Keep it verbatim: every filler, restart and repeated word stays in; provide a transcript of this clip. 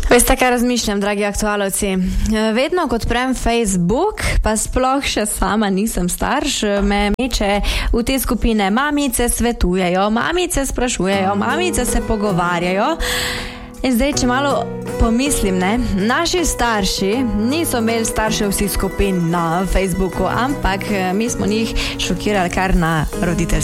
Veste, kaj razmišljam, dragi aktualovci? Vedno, ko odprem Facebook, pa sploh še sama nisem starš, me meče v te skupine. Mamice svetujejo, mamice sprašujejo, mamice se pogovarjajo. In zdaj, če malo pomislim, ne, naši starši niso imeli staršev vseh skupin na Facebooku, ampak mi smo njih šokirali kar na roditeljstvu.